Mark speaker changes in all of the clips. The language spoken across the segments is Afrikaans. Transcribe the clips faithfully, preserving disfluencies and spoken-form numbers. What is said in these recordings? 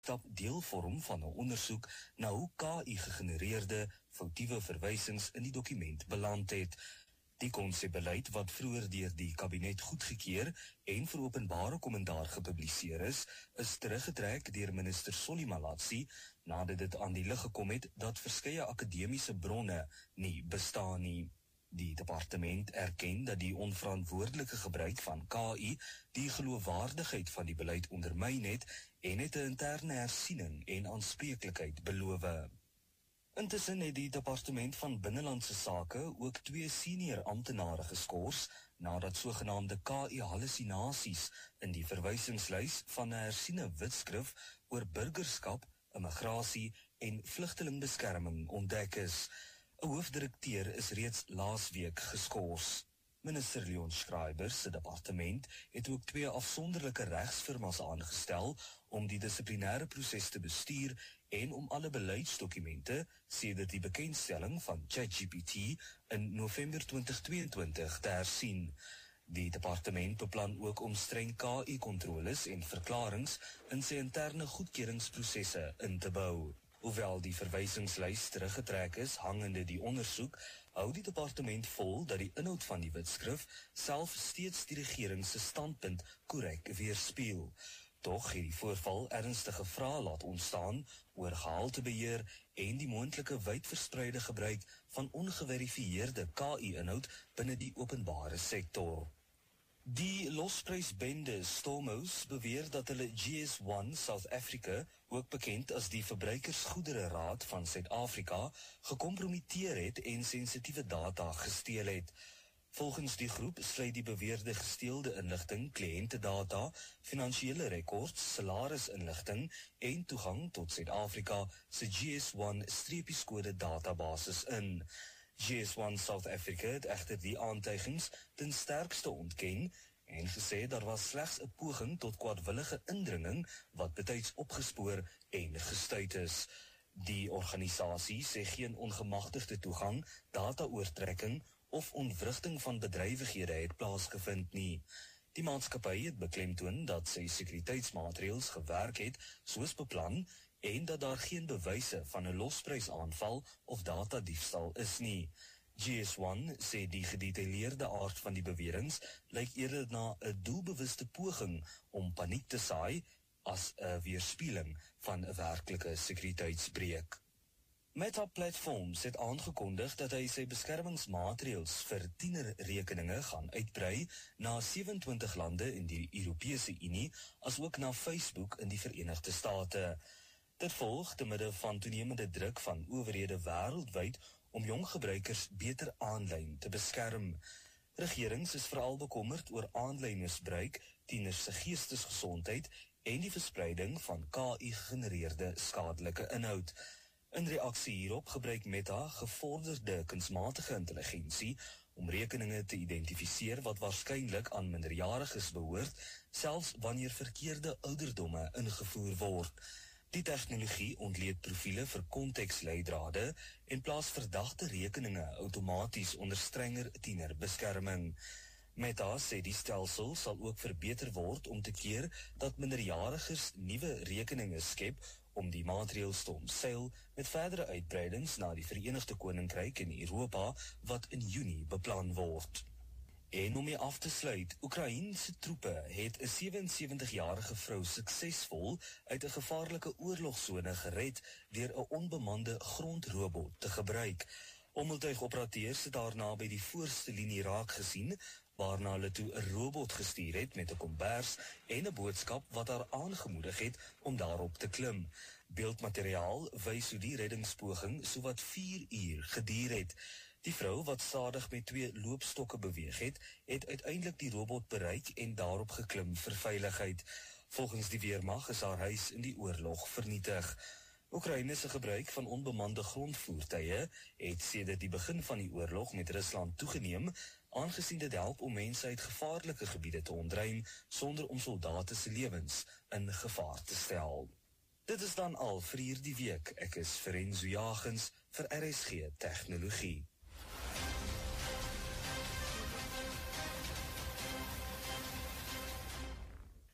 Speaker 1: stap deel vorm van 'n ondersoek na hoe K I-gegenereerde foutiewe verwysings in die dokument beland het. Die konsepbeleid wat vroeër deur die kabinet goedgekeur en vir openbare kommentaar gepubliseer is, is teruggetrek deur minister Solly Malatsi nadat dit aan die lig gekom het dat verskeie akademiese bronne nie bestaan nie. Die departement erken dat die onverantwoordelike gebruik van K I die geloofwaardigheid van die beleid ondermyn het en het 'n interne hersiening en aanspreeklikheid beloof. Intussen het die departement van Binnelandse Sake ook twee senior amptenare geskort nadat sogenaamde K I-hallusinasies in die verwysingslys van 'n hersiene wetskrif oor burgerskap, immigrasie en vlugtelingbeskerming ontdek is. 'n Hoofdirekteur is reeds laasweek geskort. Minister Leon Schreiber se departement het ook twee afsonderlike regsfirmas aangestel om die dissiplinêre proses te bestuur en om alle beleidsdokumente sedert die bekendstelling van ChatGPT in November twintig tweeëntwintig te hersien. Die departement beplan ook om streng K I-kontroles en verklarings in sy interne goedkeuringsprosesse in te bou. Hoewel die verwysingslys teruggetrek is hangende die ondersoek, hou die departement vol dat die inhoud van die wetskrif self steeds die regering se standpunt korrek weerspieël. Tog het die voorval ernstige vrae laat ontstaan oor gehaltebeheer en die moontlike wydverspreide gebruik van ongeverifieerde K I-inhoud binne die openbare sektor. Die losprysbende Stormhouse beweer dat hulle G S one South Africa, ook bekend as die Verbruikersgoedere Raad van Suid-Afrika, gekompromiteer het en sensitiewe data gesteel het. Volgens die groep sluit die beweerde gesteelde inligting, kliëntedata, finansiële rekords, salarisinligting en toegang tot Suid-Afrika se G S one-streepieskode databasis in. G S one South Africa het egter die aantuigings ten sterkste ontken en gesê daar was slegs 'n poging tot kwaadwillige indringing wat betyds opgespoor en gestuit is. Die organisasie sê geen ongemagtigde toegang, dataoortrekking of ontwrigting van bedrywighede het plaasgevind nie. Die maatskappy het beklemtoon dat sy sekuriteitsmaatreëls gewerk het soos beplan en dat daar geen bewyse van 'n losprysaanval of datadiefstal is nie. G S one sê die gedetailleerde aard van die beweringe lyk eerder na 'n doelbewuste poging om paniek te saai as 'n weerspieëling van 'n werklike sekuriteitsbreuk. Meta Platforms het aangekondig dat hy sy beskermingsmaatreëls vir tienerrekeninge gaan uitbrei na sewe-en-twintig lande in die Europese Unie, asook na Facebook in die Verenigde State. Dit volg te midde van toenemende druk van owerhede wêreldwyd om jong gebruikers beter aanlyn te beskerm. Regerings is veral bekommerd oor aanlyn misbruik, tieners se geestesgesondheid en die verspreiding van K I-gegenereerde skadelike inhoud. In reaksie hierop gebruik Meta gevorderde kunsmatige intelligensie om rekeninge te identifiseer wat waarskynlik aan minderjariges behoort, selfs wanneer verkeerde ouderdomme ingevoer word. Die tegnologie ontleed profiele vir konteksleidrade en plaas verdagte rekeninge outomaties onder strenger tienerbeskerming. Meta sê die stelsel sal ook verbeter word om te keer dat minderjariges nuwe rekeninge skep om die maatreëls te omseil met verdere uitbreidings na die Verenigde Koninkryk en Europa wat in Junie beplan word. En om mee af te sluit, Oekraïense troepe het 'n sewe-en-sewentig-jarige vrou suksesvol uit 'n gevaarlike oorlogsone gered deur 'n onbemande grondrobot te gebruik. Ommeltuigoperateurs het daarna by die voorste linie raak gesien, waarna hulle toe 'n robot gestuur het met 'n kombers en 'n boodskap wat haar aangemoedig het om daarop te klim. Beeldmateriaal wys hoe die reddingspoging sowat vier uur geduur het. Die vrou wat stadig met twee loopstokke beweeg het, het uiteindelik die robot bereik en daarop geklim vir veiligheid. Volgens die weermag is haar huis in die oorlog vernietig. Oekraïne se gebruik van onbemande grondvoertuie het sedert die begin van die oorlog met Rusland toegeneem, aangesien dit help om mense uit gevaarlike gebiede te ontruim sonder om soldate se lewens in gevaar te stel. Dit is dan al vir hierdie week. Ek is Ferenzo Jagens vir R S G Tegnologie.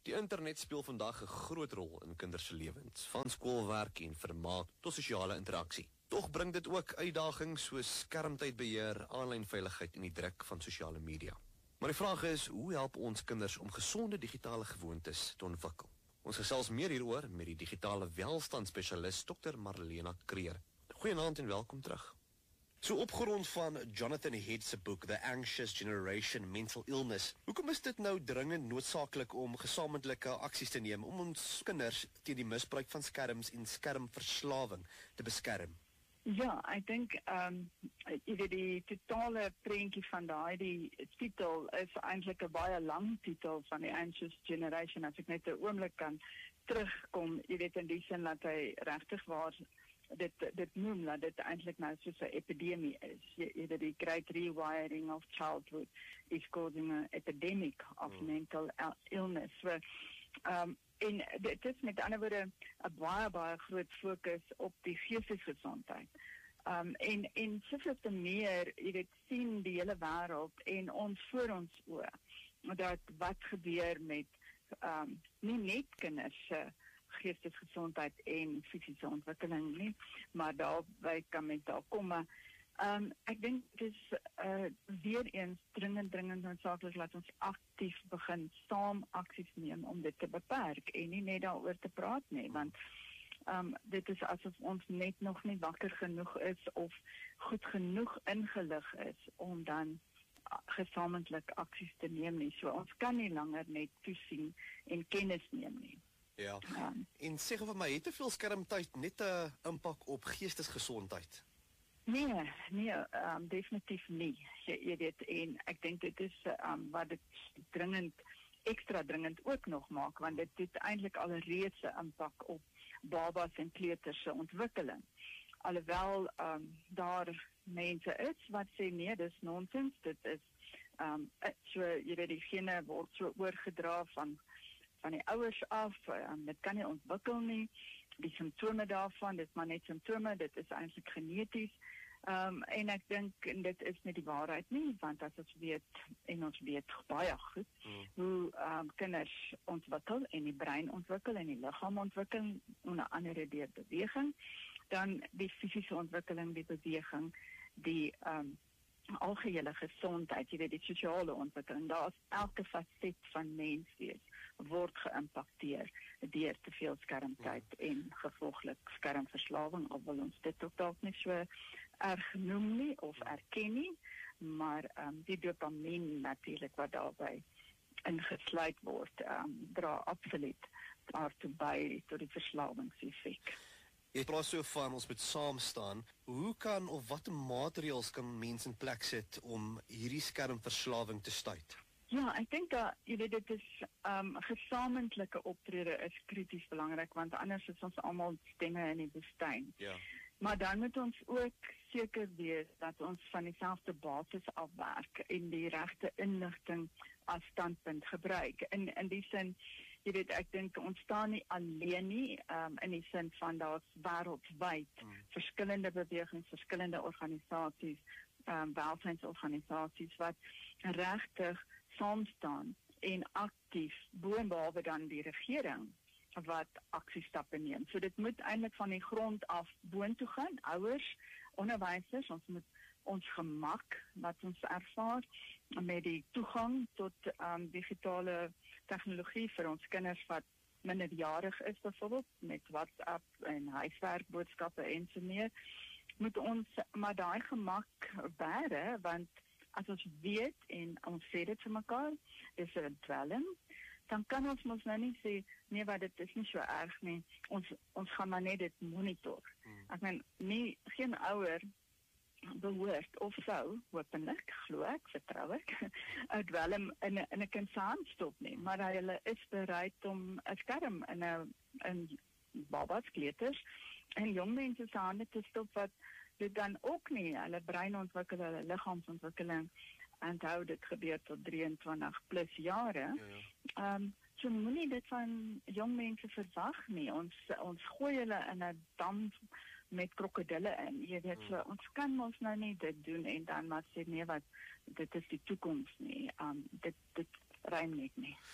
Speaker 2: Die internet speel vandag 'n groot rol in kinders se lewens, van skoolwerk en vermaak tot sosiale interaksie. Tog bring dit ook uitdagings soos skermtydbeheer, aanlyn veiligheid en die druk van sosiale media. Maar die vraag is, hoe help ons kinders om gesonde digitale gewoontes te ontwikkel? Ons gesels meer hieroor met die digitale welstandsspesialis dokter Marlena Kreer. Goeienaand en welkom terug. So op grond van Jonathan Head se boek The Anxious Generation Mental Illness, hoekom is dit nou dringend noodsaaklik om gesamentlike aksies te neem om ons kinders teen die misbruik van skerms en skermverslawing te beskerm?
Speaker 3: Ja, ek dink um, jy weet die totale prentjie van daai die titel is eintlik 'n baie lang titel van die Anxious Generation, as ek net 'n oomblik kan terugkom, jy weet in die sin dat hy regtig waar dit dit noem dat dit eintlik nou soos 'n epidemie is. Jy, jy weet die great rewiring of childhood is causing an epidemic of mm. mental illness. So, um, en dit is met ander woorde 'n baie baie groot fokus op die geestesgesondheid. Um, en en soveel te meer, jy weet, sien die hele wêreld en ons voor ons oë dat wat gebeur met um, nie net kinders se geestesgesondheid en fisiese ontwikkeling nie, maar daarby kan mens daar kom. Maar um, ek dink dit is uh, weer eens dringend dringend noodsaaklik dat ons aktief begin saam aksies neem om dit te beperk en nie net daaroor te praat nie, want um, dit is asof ons net nog nie wakker genoeg is of goed genoeg ingelig is om dan gesamentlik aksies te neem nie. So ons kan nie langer net toesien en kennis neem nie.
Speaker 2: Ja, en sê gou vir my, het te veel skermtyd net 'n impak op geestesgesondheid?
Speaker 3: Nee, nee, um, definitief nie. Jy, jy weet, en ek dink dit is um, wat dit dringend, extra dringend ook nog maak, want dit het eintlik al 'n reuse impak op babas en kleuters se ontwikkeling. Alhoewel um, daar mense is wat sê nee, dis nonsens, dit is um, so, jy weet, die gene word so oorgedra van van die ouers af, um, dit kan nie ontwikkel nie, die simptome daarvan, dit is maar net simptome, dit is eintlik geneties, um, en ek dink, en dit is nie die waarheid nie, want as ons weet, en ons weet baie goed, mm. hoe um, kinders ontwikkel, en die brein ontwikkel, en die liggaam ontwikkel, onder andere deur beweging, dan die fisiese ontwikkeling, die beweging, die um, algehele gesondheid, jy weet, die sosiale ontwikkeling, daar is elke facet van menswees word geïmpakteer deur te veel skermtyd ja. en gevolglik skermverslawing, of wil ons dit ook dalk nie so erg noem nie of erken nie, maar um, die dopamien natuurlik wat daarbey ingesluit word, um, dra absoluut daartoe by tot die verslawingseffek.
Speaker 2: Jy praat so van ons moet saam staan. Hoe kan of watter maatreëls kan mense in plek sit om hierdie skermverslawing te stuit?
Speaker 3: Ja, ek dink dat jy weet dit is um, gesamentlike optrede is krities belangrik, want anders is ons almal stemme in die woestyn.
Speaker 2: Ja.
Speaker 3: Maar dan moet ons ook seker wees dat ons van dieselfde basis afwerk en die regte inligting as standpunt gebruik. In in die sin, jy weet, ek dink ons staan nie alleen nie, um, in die sin van daar's wêreldwyd hmm. verskillende bewegings, verskillende organisasies, um, welsynsorganisasies wat regtig saam staan en aktief, boonbehalwe dan die regering wat aksiestappe neem. So dit moet eintlik van die grond af boontoe gaan, ouers, onderwysers, ons moet ons gemak wat ons ervaar met die toegang tot um, digitale tegnologie vir ons kinders wat minderjarig is, byvoorbeeld met WhatsApp en huiswerkboodskappe en so meer, moet ons maar daai gemak bære, want as ons weet en ons sê dit vir mekaar, dis 'n dwelm, dan kan ons mos nou nie sê, nee, wat dit is nie so erg nie, ons, ons gaan maar net dit monitor. Hmm. Ek meen, nie, geen ouer behoort of sou, hopelik, glo ek, vertrou ek, uit dwelm in 'n in 'n kind se hand stop nie, maar hulle is bereid om 'n skerm in 'n in babas, kleuters en jong mense se hande te stop wat dit dan ook nie, hulle brein ontwikkel, hulle liggaamsontwikkeling, en hou dit gebeur tot drieëntwintig plus jare. Ja, ja. Um, so moenie dit van jong mense verwag nie. Ons ons gooi hulle in 'n dam met krokodille in. Jy weet, so, ons kan ons nou nie dit doen en dan maar sê nee, wat dit is die toekoms nie. Um, dit dit rym net nie.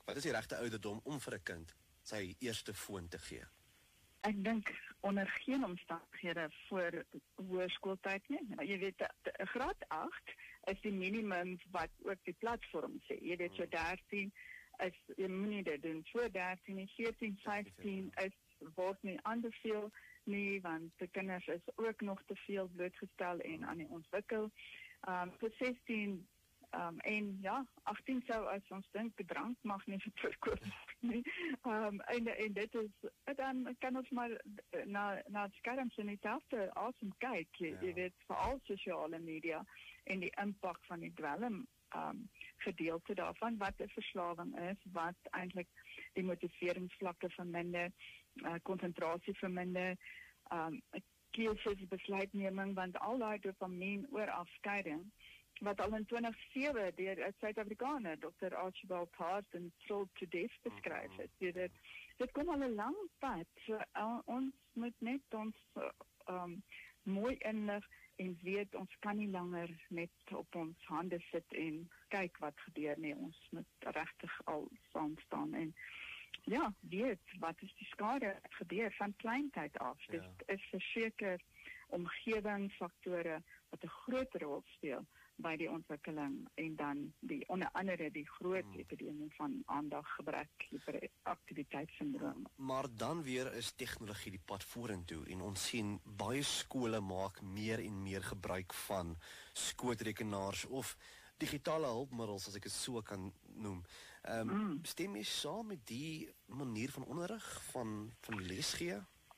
Speaker 2: Wat is die regte ouderdom om vir 'n kind sy eerste foon te gee?
Speaker 3: Ek dink onder geen omstandighede voor hoërskooltyd nie. Jy weet, graad agt is die minimum wat ook die platform sê. Jy weet, so dertien is, jy moet nie dit doen, voor dertien en veertien, vyftien is, word nie aanbeveel nie, want die kinders is ook nog te veel blootgestel en aan die ontwikkel. Um, vir sestien Um, en ja, agttien sou as ons dink drank mag nie verkoop nie. Um, en, en dit is, dan kan ons maar na, na skerms en dieselfde asem kyk, jy, ja. jy weet, veral sosiale media en die impak van die dwelm um, gedeelte daarvan, wat 'n verslawing is, wat eintlik die motiveringsvlakke verminder, konsentrasie uh, verminder, um, keuses, besluitneming, want al daai dopamien oor afskeiding, wat al in twintig sewe deur 'n Suid-Afrikaner, dokter Archibald Hart en Thrill to Death beskryf het. Dit, dit, dit kom al 'n lang pad. So, uh, ons moet net ons uh, um, mooi inlig en weet, ons kan nie langer net op ons hande sit en kyk wat gebeur nie. Ons moet regtig al saam staan en ja, weet, wat is die skade gebeur van kleintyd af. Ja. Dit is verseker omgewingsfaktore wat 'n groot rol speel by die ontwikkeling en dan die onder andere die groot hmm. epidemie van aandaggebrek, hiperaktiwiteitssindroom.
Speaker 2: Maar dan weer is tegnologie die pad vorentoe en ons sien baie skole maak meer en meer gebruik van skootrekenaars of digitale hulpmiddels, as ek dit so kan noem. Um, mm. Stem jy saam met die manier van onderrig, van, van lesgee?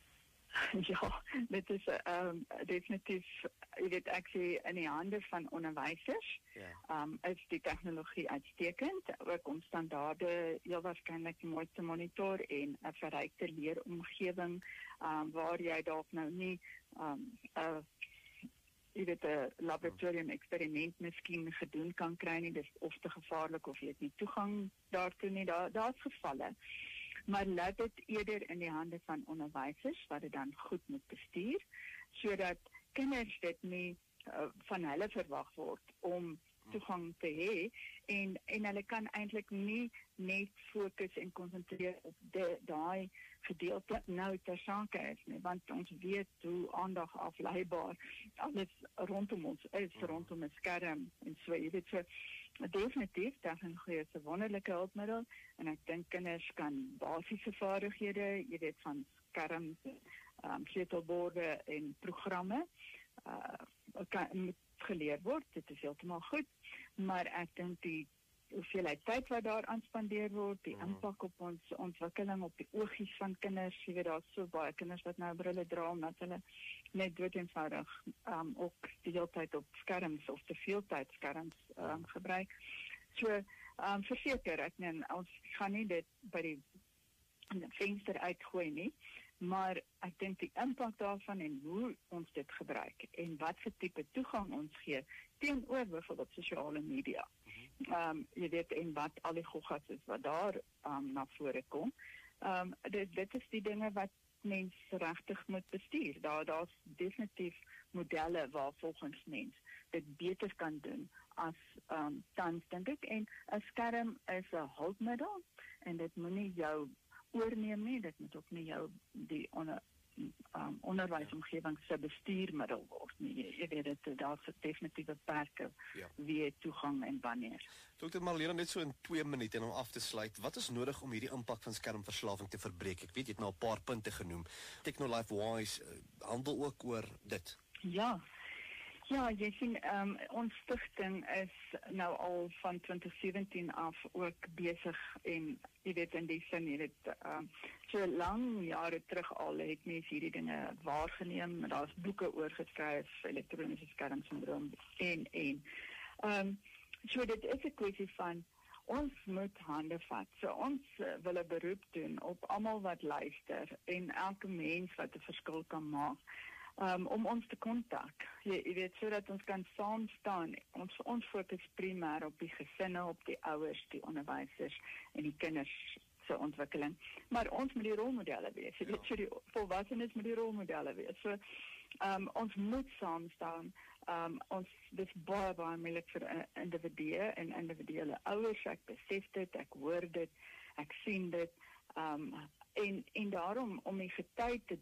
Speaker 3: Ja, dit is um, definitief, jy weet, ek sê in die hande van onderwysers, ja. um, is die tegnologie uitstekend, ook om standaarde heel waarskynlik mooi te monitor en 'n verrykte leeromgewing, um, waar jy dalk nou nie um, uh, jy weet, 'n laboratorium eksperiment miskien gedoen kan kry nie, dis of te gevaarlik of jy het nie toegang daartoe nie, daar daar's gevalle. Maar laat dit eerder in die hande van onderwysers, wat dit dan goed moet bestuur, sodat kinders dit nie uh, van hulle verwag word om toegang te hê, en, en hulle kan eintlik nie net fokus en konsentreer op daai gedeelte nou ter sake is nie, want ons weet hoe aandag afleibaar alles rondom ons is, rondom 'n skerm en so, jy weet, so definitief, tegnologie is 'n wonderlike hulpmiddel, en ek dink kinders kan basiese vaardighede, jy weet, van skerms, um, sleutelborde en programme, uh, kan, moet geleer word, dit is heeltemal goed, maar ek dink die hoeveelheid tyd wat daar aan spandeer word, die impak op ons ontwikkeling, op die oogies van kinders, jy weet, daar is so baie kinders wat nou brille dra, omdat hulle net dood eenvoudig um, ook die hele tyd op skerms, of te veel tyd skerms um, gebruik. So, um, verseker, ek neem, ons gaan nie dit by die venster uitgooi nie, maar ek dink die impak daarvan en hoe ons dit gebruik en wat vir tipe toegang ons gee teenoor byvoorbeeld sosiale media. Um, jy weet, en wat al die goggas is wat daar um, na vore kom. Um, dit, dit is die dinge wat mens regtig moet bestuur. Daar daar's definitief modelle waar volgens mens dit beter kan doen as um, tans, dink ek. En 'n skerm is 'n hulpmiddel en dit moenie jou oorneem nie, dit moet ook nie jou die onder, um, onderwysomgewing se bestuurmiddel word nie. Jy, jy weet dit, daar's definitief beperke ja. wie toegang en wanneer.
Speaker 2: dokter Marlena, net so in twee minute en om af te sluit, wat is nodig om hierdie impak van skermverslawing te verbreek? Ek weet jy het nou 'n paar punte genoem. Technolife Wise uh, handel ook oor dit.
Speaker 3: Ja. Ja, jy sien, um, ons stigting is nou al van twintig sewentien af ook besig en jy weet in die sin, jy weet, um, so lang jare terug al het mense hierdie dinge waargeneem, daar's boeke oor geskryf, elektroniese skermsindroom en en. Um, so dit is 'n kwessie van ons moet hande vat. So ons uh, wil 'n beroep doen op almal wat luister en elke mens wat 'n verskil kan maak. Um, om ons te kontak, jy, jy weet, sodat ons kan saam staan. Ons, ons fokus primêr op die gesinne, op die ouers, die onderwysers en die kinders se ontwikkeling. Maar ons moet die rolmodelle wees. Jy weet, so die volwassenes moet die rolmodelle wees. So um, ons moet saam staan. Um, ons, dis baie, baie moeilik vir uh, individue en individuele ouers. Ek besef dit, ek hoor dit, ek sien dit. Um, en, en daarom, om die getyd te